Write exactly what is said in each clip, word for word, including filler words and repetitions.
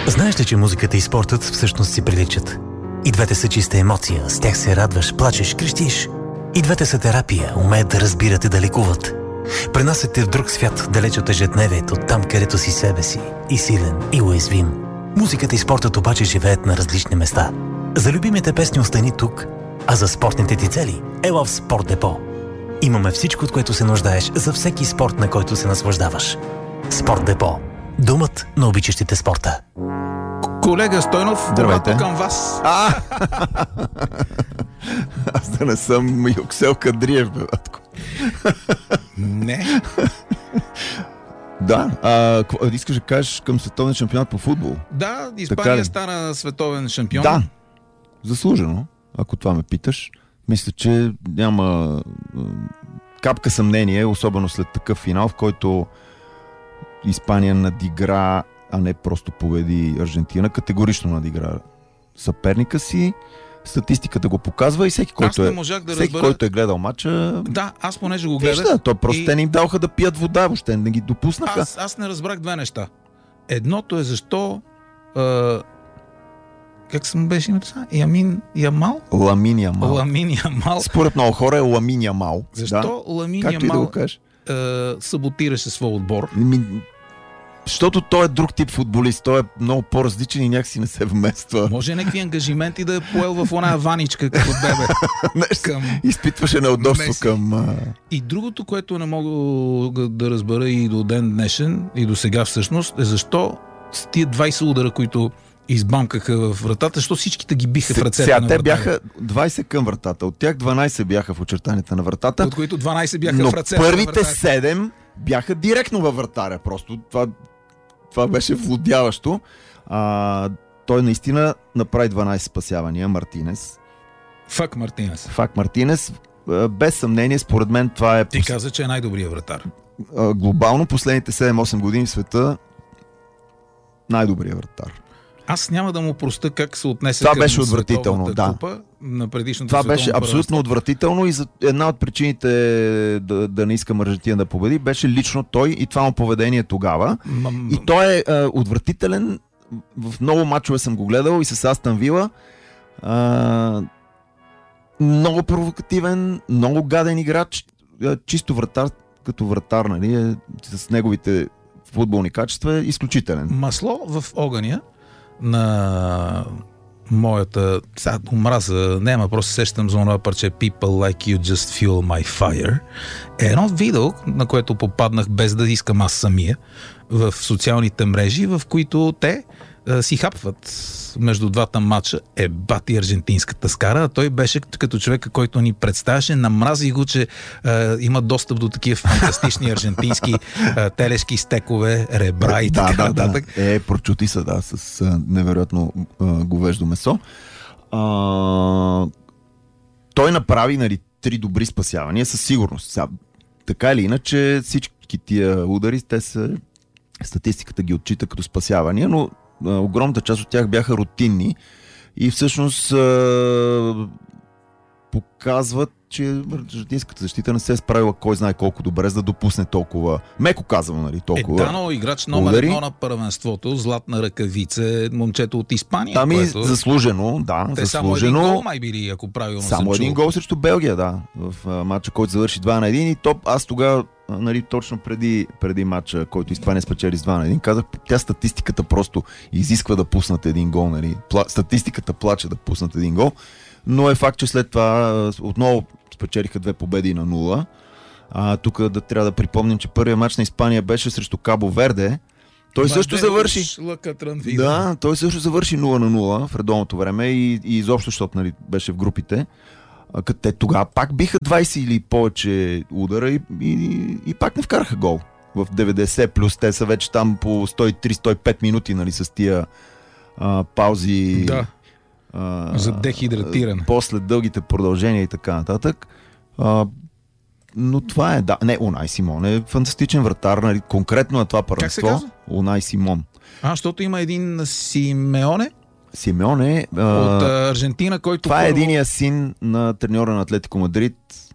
Знаеш ли, че музиката и спортът всъщност си приличат? И двете са чиста емоция, с тях се радваш, плачеш, крещиш. И двете са терапия, умеят да разбират и да лекуват. Пренасят те в друг свят, далеч от ежедневието, там където си себе си, и силен, и уязвим. Музиката и спортът обаче живеят на различни места. За любимите песни остани тук, а за спортните ти цели ела в Спорт Депо. Имаме всичко, от което се нуждаеш за всеки спорт, на който се наслаждаваш. Спорт Депо. Думът на обичащите спорта. Колега Стойнов, здравейте към вас. А! Аз да не съм Юксел Кадриев, бебатко. Не. Да, а, искаш да кажеш към световен шампионат по футбол? Да, Испания стана световен шампион. Да, заслужено, ако това ме питаш. Мисля, че няма капка съмнение, особено след такъв финал, в който Испания надигра, а не просто победи Аржентина. Категорично надигра съперника си. Статистиката го показва и всеки, който, е, да всеки който е гледал матча... Да, аз понеже го гледах... Да, то просто и... те не им даваха да пият вода, въобще не ги допуснаха. Аз, аз не разбрах две неща. Едното е защо... Е... Как съм беше името сега? Ямин Ямал? Ламин Ямал. Ламин Ямал. Според много хора е Ламин Ямал. Защо да? Ламин Ямал да е, саботираше своя отбор? Ми... Защото той е друг тип футболист. Той е много по-различен и някакси не се вмества. Може някакви ангажименти да е поел в оная ваничка като бебе. към... Изпитваше неудобство Меси. Към... И другото, което не мога да разбера и до ден днешен, и до сега всъщност, е защо с тия двайсет удара, които избамкаха в вратата, защо всичките ги биха в ръцете сега, на те вратата? Бяха двайсет към вратата. От тях дванайсет бяха в очертанията на вратата. От които дванайсет бяха но в ръцете на вратата. Но първите седем бяха директно във вратаря. Просто това, това беше влудяващо. А, той наистина направи дванайсет спасявания, Мартинес. Фак Мартинес. Фак Мартинес. Без съмнение, според мен това е... Ти каза, че е най-добрият вратар. Глобално последните седем-осем години в света най-добрият вратар. Аз няма да му проста как се отнесе това към беше отвратително, да. Купа на предишното това беше абсолютно първенство. Отвратително и за една от причините да, да не искам Аржентина да победи беше лично той и това му поведение тогава. М- и той е а, отвратителен. В много мачове съм го гледал и с Астън Вила. А, много провокативен, много гаден играч. Чисто вратар, като вратар, нали, е, с неговите футболни качества е изключителен. Масло в огъня на моята... Сега омраза, няма, просто сещам за това парче People Like You Just Fuel My Fire. Е едно видео, на което попаднах без да искам аз самия в социалните мрежи, в които те а, си хапват между двата матча е бати аржентинската скара, а той беше като човека, който ни представяше, намрази го, че а, има достъп до такива фантастични аржентински а, телешки стекове, ребра и да, така да, нататък. Да. Е, прочути са, да, с а, невероятно а, говеждо месо. А, той направи, нали, три добри спасявания, със сигурност. Сега, така или иначе, всички тия удари, те са, статистиката ги отчита като спасявания, но огромната част от тях бяха рутинни и всъщност а, показват, че аржентинската защита не се е справила кой знае колко добре, за да допусне толкова, меко казвам, нали, толкова. Е, дано играч номер удари. едно на първенството, златна ръкавица, момчето от Испания. Ами, което... заслужено, да, Те заслужено. Само един гол май били, ако правилно съм Само един чул. гол срещу Белгия, да, в а, матча, който завърши два на един и топ, аз тогава, нали, точно преди, преди матча, който Испания спечели с два на един, казах, тя статистиката просто изисква да пуснат един гол, нали, Пла... статистиката плаче да пуснат един гол, но е факт, че след това отново спечелиха две победи на нула. А, тук да трябва да припомним, че първият матч на Испания беше срещу Кабо Верде. Той Ма също завърши. Да, той също завърши нула на нула в редовното време и, и изобщо, защото, нали, беше в групите. Като те тогава пак биха двайсет или повече удара и, и, и пак не вкараха гол. В деветдесет плюс те са вече там по сто и три - сто и пет минути, нали, с тия а, паузи. Да. А, за дехидратиране. После дългите продължения и така нататък. А, но това е, да. Не, Унай Симон е фантастичен вратар, нали, конкретно на това първенство. Как се казва? Унай Симон. А, защото има един Симеоне? Симеоне. От а, Аржентина, който... Това първо... е единия син на треньора на Атлетико Мадрид,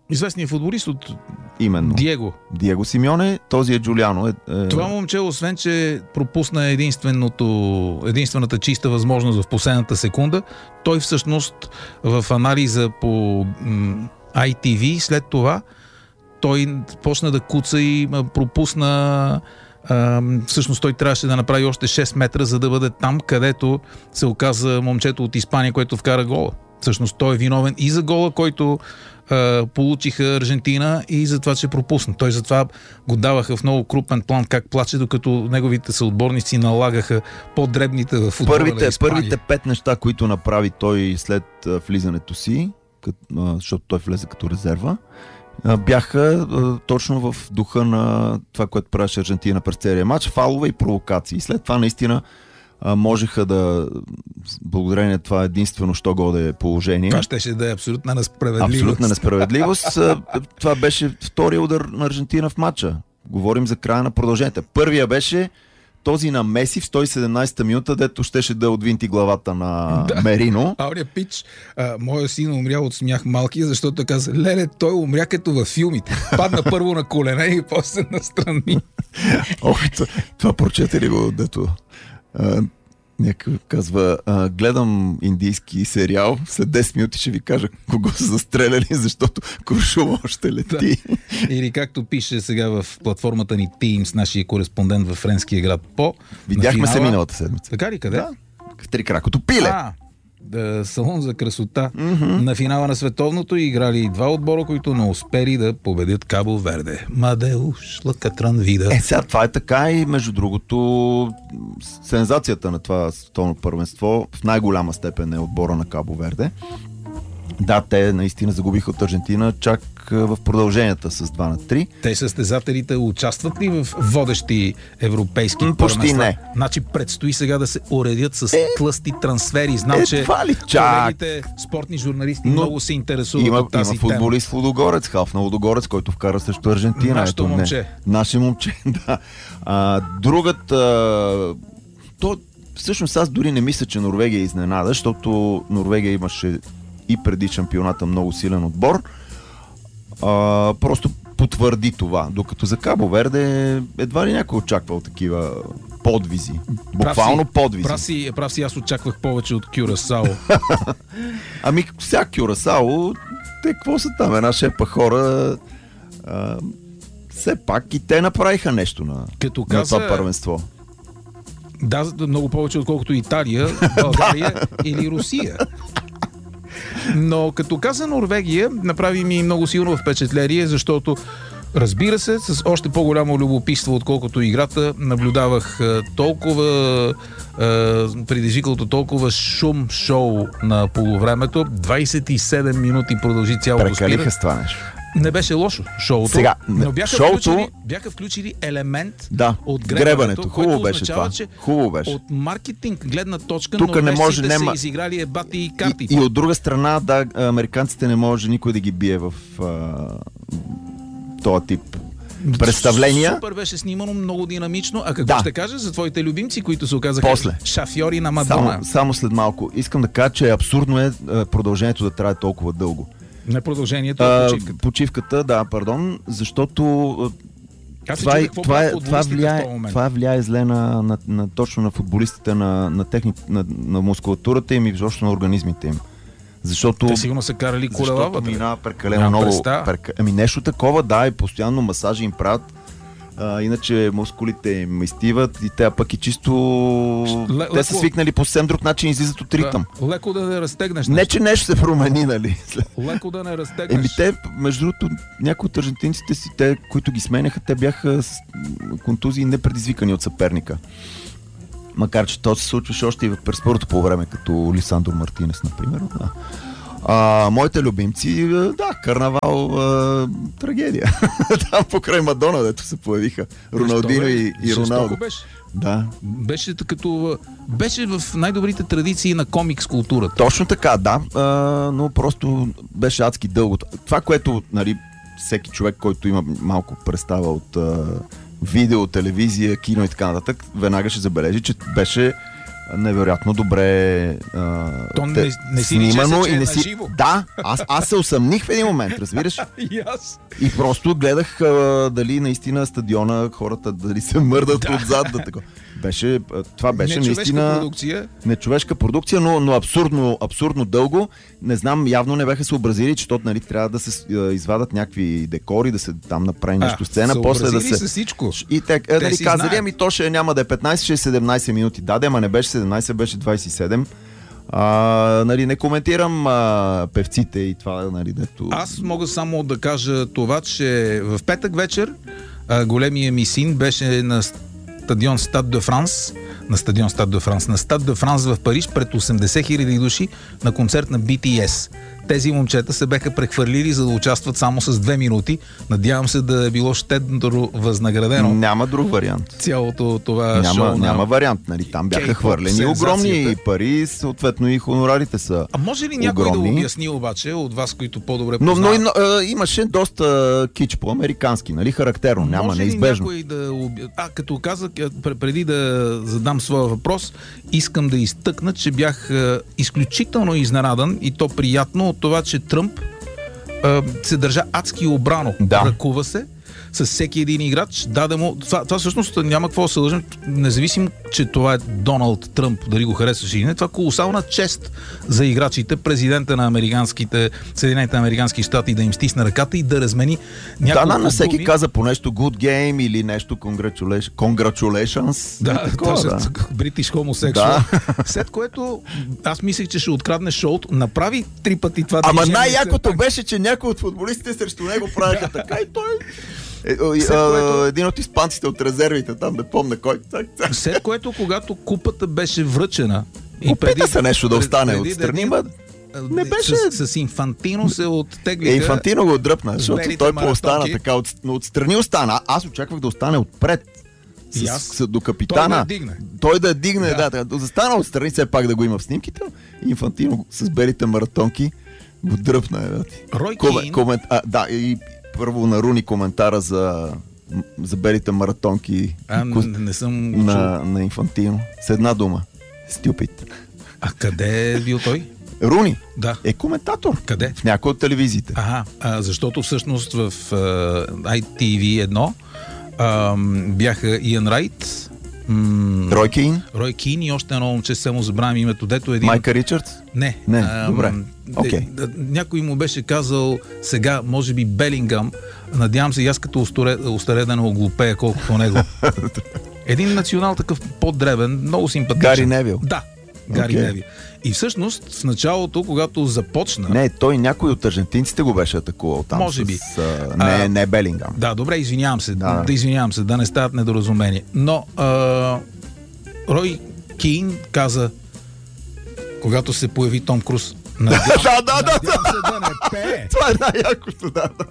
Известният футболист от Именно. Диего. Диего Симеоне, този е Джулиано. Е, е... Това момче, освен че пропусна единственото, единствената чиста възможност в последната секунда, той всъщност в анализа по м, ай ти ви след това той почна да куца и пропусна. А, всъщност той трябваше да направи още шест метра, за да бъде там, където се оказа момчето от Испания, което вкара гола. Всъщност той е виновен и за гола, който а, получиха Аржентина, и за това, че пропусна. Той затова го даваха в много крупен план как плаче, докато неговите съотборници налагаха по-дребните в футбола първите, на Испания. първите пет неща, които направи той след а, влизането си, кът, а, защото той влезе като резерва, а, бяха а, точно в духа на това, което правеше Аржентина през целия матч, фалове и провокации. След това наистина а, можеха да, благодарение на това единствено, що годе положение. Това щеше да е абсолютна несправедливост. Абсолютна несправедливост. Това беше втория удар на Аржентина в матча. Говорим за края на продължението. Първия беше този на Меси в сто и седемнадесета минута, дето щеше да отвинти главата на да. Мерино. Ауре пич, а, моя син умря от смях малки, защото каза, леле, той умря като във филмите. Падна първо на колене и после настрани. Ох, това, това прочете ли го, дето а, някой казва, а, гледам индийски сериал, след десет минути ще ви кажа кого са застреляли, защото Куршума още лети. Да. Или както пише сега в платформата ни Teams, нашия кореспондент във френския град По. Видяхме финала... се миналата седмица. Така ли, къде? Да, в Трикракото пиле. А, да, салон за красота. Mm-hmm. На финала на световното играли два отбора, които не успели да победят Кабо Верде. Мадеуш, Лакатран Вида. Е, сега това е така и между другото сензацията на това световно първенство в най-голяма степен е отбора на Кабо Верде. Да, те наистина загубиха от Аржентина чак в продълженията с два на три. Те състезателите участват ли в водещи европейски М, почти първенства? не. Значи предстои сега да се уредят с Е, тлъсти трансфери. Знам, е, че това ли чак? колегите спортни журналисти Но много се интересуват Има, от тази има футболист в Лудогорец, Халф на Лудогорец, който вкара срещу Аржентина. Нашето Ето, не. момче. Наше момче, да. А, другата... То, всъщност аз дори не мисля, че Норвегия е изненада, защото Норвегия имаше и преди шампионата много силен отбор. А, просто потвърди това. Докато за Кабо Верде едва ли някой очаквал такива подвизи. Буквално Прав си, подвизи. Прав си, прав си, аз очаквах повече от Кюрасао. Ами всяк Кюрасао, те какво са там? Една шепа хора. А, все пак и те направиха нещо на, Като на каза, това първенство. Да, много повече отколкото Италия, България или Русия. Но като каза Норвегия, направи ми много силно впечатление, защото разбира се, с още по-голямо любопитство, отколкото играта, наблюдавах толкова предизвикалото толкова шум шоу на полувремето. двадесет и седем минути продължи цялото спиране. Прекалиха с това нещо. Не беше лошо шоуто, Сега, но бяха, шоуто... включили, бяха включили елемент да, от гребането. гребането, Хубаво което беше означава, това. че Хубаво беше. от маркетинг гледна точка Тук не може, норвежците нема... са изиграли ебати и картите. И, и от друга страна, да, американците не може никой да ги бие в а, този тип представления. Супер беше снимано, много динамично. А какво да. ще кажеш за твоите любимци, които се оказаха После. шафьори на Мадона? Само, само след малко. Искам да кажа, че абсурдно е продължението да трае толкова дълго. Не продължението, а почивката. Почивката, да, пардон, защото Аз това, чух, това, е, това, влияе, в това влияе зле на, на, на, точно на футболистите, на, на, техни, на, на мускулатурата им и изобщо на организмите им. Защото, те сигурно са карали колела. Защото минава прекалено много. Прека... Ами нещо такова, да, и постоянно масажи им правят. А, иначе мускулите им изтиват и те пък и чисто... Ле, те леко... са свикнали по съвсем друг начин и излизат от ритъм. Да, леко да не разтегнеш. Не, че нещо се промени, нали? Леко да не разтегнеш. Еми те, между другото, някои от аржентинците си, те, които ги сменяха, те бяха с контузии непредизвикани от съперника. Макар че то се случваше още и в през по време, като Лисандро Мартинес, например. Да. А, моите любимци, да, карнавал, а, трагедия. Там покрай Мадона, дето се появиха Роналдино и, и Роналдо. Беше. Да. Беше като... Беше в най-добрите традиции на комикс културата. Точно така, да, а, но просто беше адски дълго. Това, което, нали, всеки човек, който има малко представа от а, видео, телевизия, кино и така нататък, веднага ще забележи, че беше невероятно добре а, То те, не, не си снимано личеше, че и не е си... наживо. Да, аз, аз се усъмних в един момент, разбираш? И аз. И просто гледах а, дали наистина стадиона хората дали се мърдат Да. отзад. Да, така. Беше, а, това беше Нечовешка наистина продукция. нечовешка продукция, но, но абсурдно, абсурдно дълго. Не знам, явно не бяха съобразили, че тот, нали, трябва да се а, извадат някакви декори, да се там направи нещо сцена, после да се... с всичко. И те, Те нали, си казали, знаят. ами то ще няма да е петнайсет, ще е седемнайсет минути. Да, ама не беше седемнайсет, беше двайсет и седем. А, нали, не коментирам а, певците и това, нали, дето... Аз мога само да кажа това, че в петък вечер а, големия ми син беше на стадион Стад де Франс, на стадион Стад де Франс, на Стад де Франс в Париж пред осемдесет хиляди души на концерт на Би Ти Ес. Тези момчета се беха прехвърлили, за да участват само с две минути. Надявам се да е било щедро възнаградено Няма друг вариант. цялото това Няма, шоу. няма на... вариант, нали? Там бяха Кей-поп хвърлени огромни сензацията. пари, съответно и хонорарите са. А може ли някой огромни. да обясни обаче от вас, които по-добре Но, но познават? и, но, а, имаше доста кич по-американски, нали? Характерно, няма Може ли неизбежно. някой да... обя- А, като казах, е, пр- преди да задам своя въпрос, искам да изтъкна, че бях е, изключително изненадан и то приятно от това, че Тръмп е, се държа адски обрано. Да. Ръкува се с всеки един играч, даде му... Това, това всъщност няма какво да се лъжим, независимо, че това е Доналд Тръмп, дали го харесваш или не, това е колосална чест за играчите, президента на американските, Съединените американски щати да им стисне ръката и да размени Да, няколко на, на всеки думи. каза по нещо good game или нещо congratulations. congratulations. Да, Такова, точно, да. British homosexual. Да. След което аз мислех, че ще открадне шоуто. Направи три пъти това Ама движение. най-якото След- беше, че някои от футболистите срещу него правиха така и той... Е, о, и, След а, което- един от испанците от резервите, там не помня кой. Так, так. След което, когато купата беше връчена и Опита се нещо да остане преди отстрани, да- ма не беше- С, с Инфантино се оттеглиха. Е, Инфантино го дръпна, защото белите той по-остана маратонки. така, от, но отстрани остана. А- Аз очаквах да остане отпред. С, И аз. с, до капитана. Той да я дигне. Той да я дигне, Да. да. да, да застана отстрани, все пак да го има в снимките. Инфантино с белите маратонки го дръпна. Е, бе. Рой Коме, Кейн, комент, а, да, и първо на Руни коментара за, за белите маратонки а, ко- не съм го чул. на, на Инфантино. С една дума. Стюпид. А къде е бил той? Руни Да. е коментатор. Къде? В някои от телевизиите. Ага, а, защото всъщност в а, Ай Ти Ви едно а, бяха Иан Райт, м- Рой Кейн, Рой Кин и още едно момче, само забравям името, дето един... Майка Ричардс. Не. Не, ам, добре. де- Окей. да, някой му беше казал сега, може би Белингъм. Надявам се и аз като устаре, устаре да не оглупея колкото него. Един национал такъв по-дребен, много симпатичен. Гари Невил. Да, Гари Окей. Невил. И всъщност в началото, когато започна... Не, той някой от аржентинците го беше атакувал там. Може с, би. А, не, А, не Белингам. Да, добре, извинявам се. Да, Да. да извинявам се, да не стават недоразумения. Но а, Рой Кин каза, когато се появи Том Круз, надявам, Да, да, да, надявам се да не пее. Това е най-якото, да, да.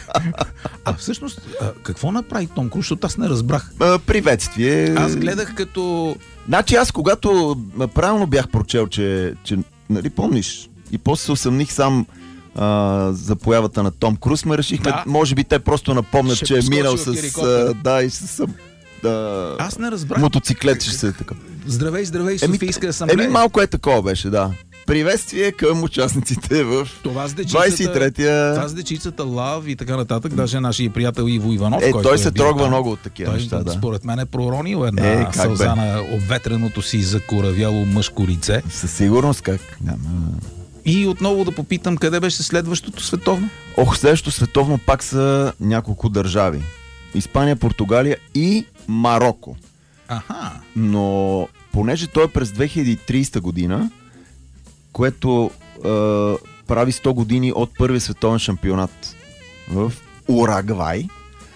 А всъщност, а, какво направи Том Круз, защото аз не разбрах. А, приветствие. Аз гледах като... Значи аз когато а, правилно бях прочел, че, че нали помниш, и после се усъмних сам а, за появата на Том Круз, ме решихме, Да. може би те просто напомнят, Ще че е поскочи минал от с... хеликоптера. А, да, и с... Да, Аз не разбрах. мотоциклет ще се така. Здравей, здравей, Еми, Софийска асамблея. еми малко е такова беше, да. Приветствие към участниците в Това с дечицата, двайсет и третия... това с дечицата Лав и така нататък. Даже нашия приятел Иво Иванов, Е, който той е се бил трогва там, много от такива той, неща, да. според мен е проронил една Е, как сълза бе? на обветреното си закоравяло мъжко лице. Със сигурност как? Няма. И отново да попитам, къде беше следващото световно? Ох, следващото световно пак са няколко държави. Испания, Португалия и Мароко. Аха. Но понеже той е през две хиляди и трийсета година, което е, прави сто години от първия световен шампионат в Уругвай,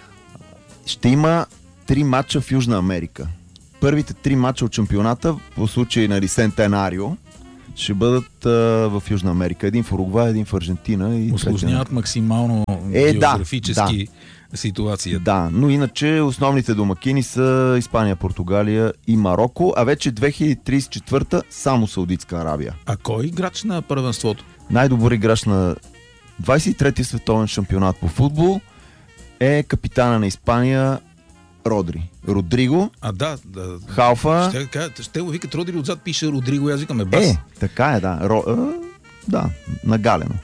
ще има три матча в Южна Америка. Първите три матча от шампионата, по случай на Сентенарио, ще бъдат а, в Южна Америка. Един в Уругвай, един в Аржентина и Усложняват максимално Е, да, географически ситуацията. Да, но иначе основните домакини са Испания, Португалия и Мароко, а вече две хиляди трийсет и четвърта само Саудитска Арабия. А кой играч на първенството? Най-добър играч на двайсет и трети световен шампионат по футбол е капитана на Испания Родри. Родриго, А, да, да. халфа... Ще, кажа, ще го викат Родри, отзад пише Родриго, аз викаме бас. Е, така е, да. Ро... А, да, нагалено.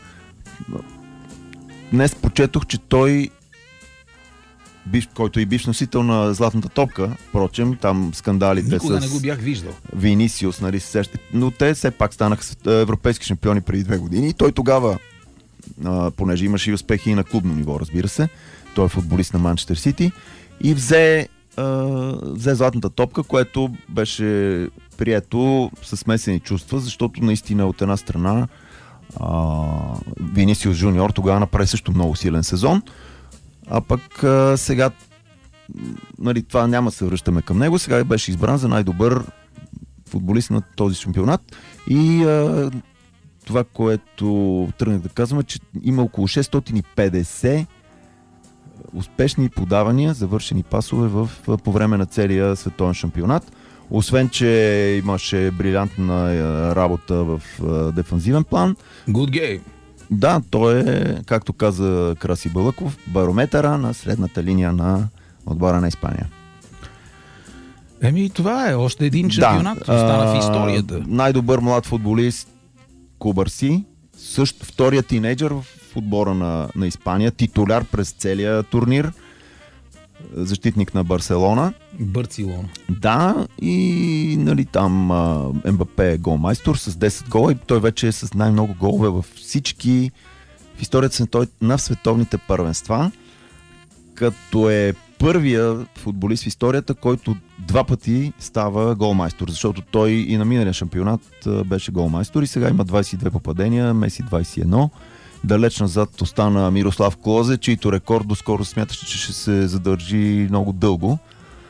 Днес прочетох, че той, бив, който е бивш носител на златната топка, впрочем, там скандалите Никога с не го бях виждал. Винисиус, нали, се сещате, но те все пак станаха европейски шампиони преди две години и той тогава, а, понеже имаше и успехи и на клубно ниво, разбира се, той е футболист на Манчестър Сити и взе, а, взе златната топка, което беше прието със смесени чувства, защото наистина от една страна Uh, Винисиус Жуниор тогава направи също много силен сезон, а пък uh, сега, нали, това няма да се връщаме към него, сега беше избран за най-добър футболист на този шампионат и uh, това, което тръгнах да казвам, е, че има около шестстотин и петдесет успешни подавания, завършени пасове в, по време на целия световен шампионат. Освен, че имаше брилянтна работа в дефанзивен план. Good game. Да, той е, както каза Краси Балъков, барометъра на средната линия на отбора на Испания. Еми, това е още един шампионат, да, остана в историята. Най-добър млад футболист Кубарси, също втория тинейджър в отбора на, на Испания, титуляр през целия турнир, защитник на Барселона. Барцелона. Да, и нали, там а, Ембапе е голмайстор с десет гола и той вече е с най-много голове във всички в историята на световните първенства, като е първия футболист в историята, който два пъти става голмайстор, защото той и на миналия шампионат беше голмайстор и сега има двайсет и две попадения, Меси двайсет и едно. Далеч назад остана Мирослав Клозе, чийто рекорд доскоро смяташе, че ще се задържи много дълго.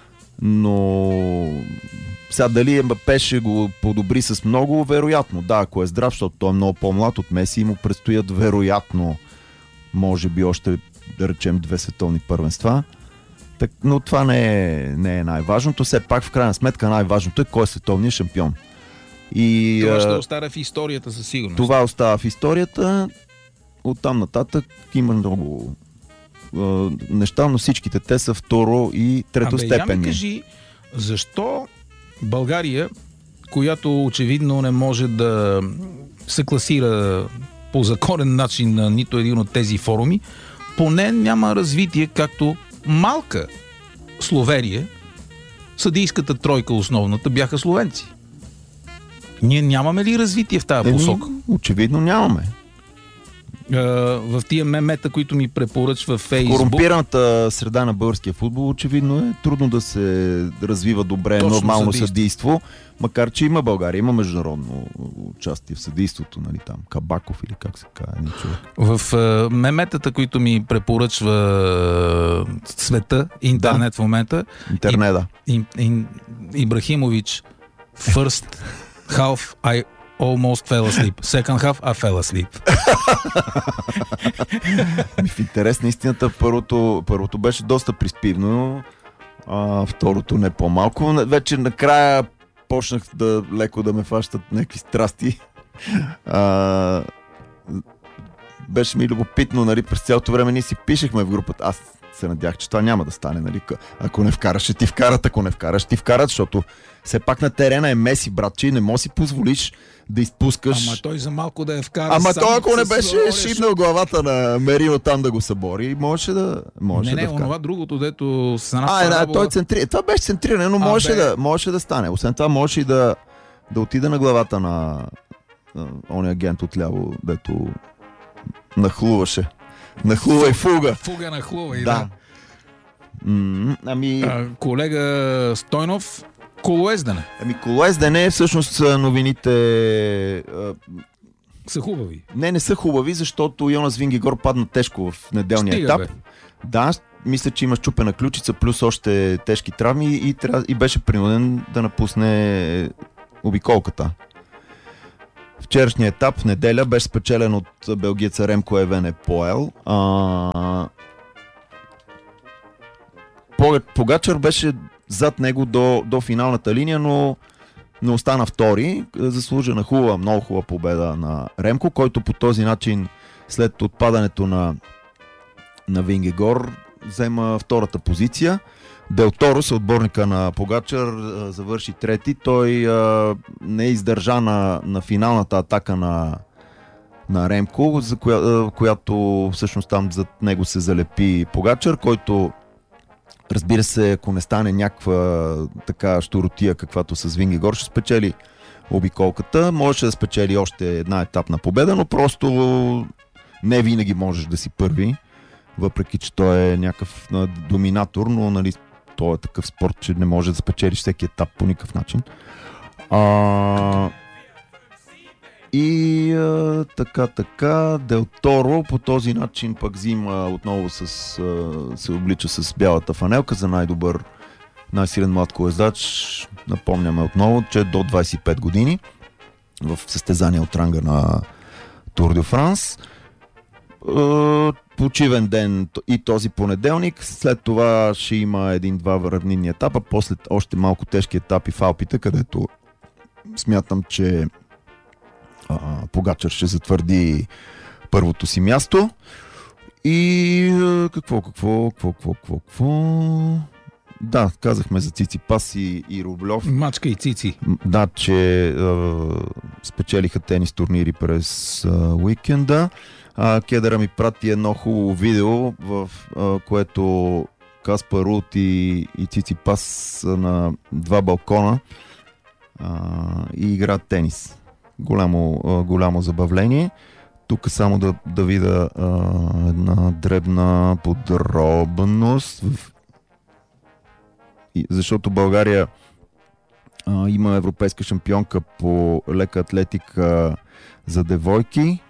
Но сега дали Ембапе ще го подобри с много, вероятно. Да, ако е здрав, защото той е много по-млад от Меси и му предстоят вероятно, може би още, да речем, две световни първенства. Так, но това не е, не е най-важното. Все пак, в крайна сметка, най-важното е кой е световният шампион. И, това ще остава в историята със сигурност. Това остава в историята. Оттам нататък има много е, неща, но всичките те са второ и третостепенни. Абе, я ми кажи, защо България, която очевидно не може да се класира по законен начин на нито един от тези форуми, поне няма развитие, както малка Словения, съдийската тройка основната бяха словенци. Ние нямаме ли развитие в тази посока? Очевидно нямаме. В тия мемета, които ми препоръчва Фейсбук. Корумпираната среда на българския футбол очевидно е трудно да се развива добре. Точно нормално съдийство. съдийство, макар че има България, има международно участие в съдийството, нали там, Кабаков или как се казва. В uh, меметата, които ми препоръчва uh, света, интернет да. в момента. Интернета. И, и, и, Ибрахимович, first half I almost fell asleep. Second half, I fell asleep. В интерес на истината, първото, първото беше доста приспивно, а второто не по-малко. Вече накрая почнах да леко да ме фащат някакви страсти. А, беше ми любопитно, нали, през цялото време ние си пишехме в групата. Аз се надях, че това няма да стане, нали. Ако не вкараш, ще ти вкарат, ако не вкараш, ще ти вкарат, защото все пак на терена е Меси, братче, и не можеш си позволиш да изпускаш. Ама той за малко да е вкара. Ама той, ако не беше шибнал главата на Мерино там да го събори, можеше да можеше Не, не, да онова другото, дето с една А, да, той центри... Това беше центриране, но можеше да, можеше да стане. Освен това, можеше и да, да отиде на главата на, на ония агент отляво, дето нахлуваше. Нахлува и фуга. Фуга нахлува и да. да. М- ами... А, колега Стойнов, колоездене. Ами колоездене, всъщност новините а... са хубави. Не, не са хубави, защото Йонас Вингегор падна тежко в неделния Стига, етап. Бе. Да, мисля, че има счупена ключица, плюс още тежки травми и, и беше принуден да напусне обиколката. Вчерашният етап в неделя беше спечелен от белгиеца Ремко Евенепоел. А... Погачар беше зад него до, до финалната линия, но не остана втори. Заслужена хубава, много хубава победа на Ремко, който по този начин след отпадането на, на Вингегор взема втората позиция. Дел Торо, съотборника на Погачар, завърши трети. Той а, не издържа на, на финалната атака на, на Ремко, за коя, а, която всъщност там зад него се залепи Погачар, който, разбира се, ако не стане някаква така щуротия, каквато с Вингегор, ще спечели обиколката. Можеше да спечели още една етапна победа, но просто не винаги можеш да си първи, въпреки че той е някакъв доминатор, но нали, той е такъв спорт, че не може да спечелиш всеки етап по никакъв начин. А... И а, така, така, Дел Торо по този начин пък взима отново с, а, се облича с бялата фанелка за най-добър, най-силен млад колездач. Напомняме отново, че до двайсет и пет години в състезание от ранга на Тур де Франс. Почивен ден и този понеделник. След това ще има един-два равнинни етапа, после още малко тежки етапи в Алпите, където смятам, че а, Погачар ще затвърди първото си място. И какво, какво, какво, какво, какво, какво... Да, казахме за Циципас и, и Рублев. Мачка и Цици. Да, че а, спечелиха тенис турнири през а, уикенда. А, Кедъра ми прати едно хубаво видео, в а, което Каспар Руд и, и Циципас са на два балкона а, и играят тенис. Голямо, а, голямо забавление. Тук само да, да видя а, една дребна подробност. В... И, защото България а, има европейска шампионка по лека атлетика за девойки.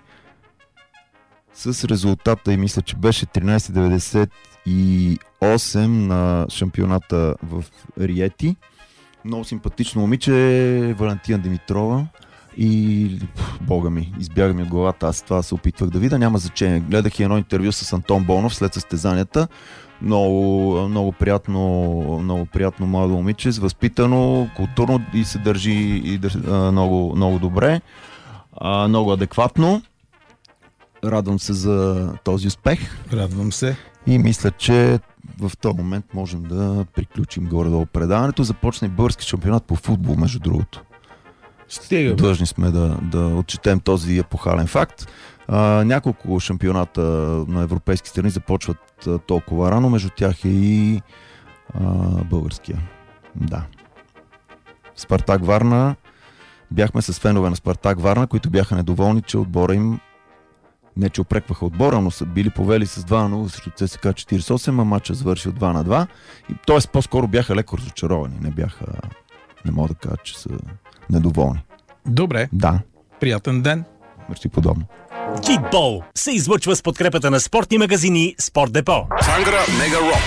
С резултата, и мисля, че беше тринайсет деветдесет и осем на шампионата в Риети. Много симпатично момиче, Валентина Димитрова. И, бога ми, избяга ми от главата, аз това се опитвах да видя, няма значение. Гледах и едно интервю с Антон Бонов след състезанията. Много, много приятно, много приятно младо момиче, възпитано, културно и се държи и държи, а, много, много добре, а, много адекватно. Радвам се за този успех. Радвам се. И мисля, че в този момент можем да приключим горе-долу предаването. Започне и български шампионат по футбол, между другото. Стига. Длъжни сме да, да отчетем този епохален факт. А, няколко шампионата на европейски страни започват а, толкова рано, между тях е и а, българския. Да. Спартак Варна. Бяхме с фенове на Спартак Варна, които бяха недоволни, че отбора им не че опрекваха отбора, но са били повели с два на нула срещу ЦСКА четирийсет и осем, а матча завършил два на два. И, т.е. по-скоро бяха леко разочаровани. Не бяха, не мога да кажа, че са недоволни. Добре. Да. Приятен ден. Мерси, подобно. Кикбол се излъчва с подкрепата на спортни магазини Спорт Депо. Тангра Мега Рок.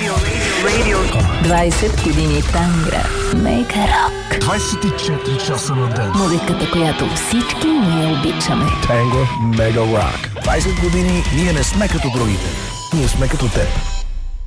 двайсет години Тангра Мега Рок. двайсет и четири часа на ден. Музиката, която всички ние обичаме. Тангра Мега Рок. двайсет години ние не сме като другите. Ние сме като теб.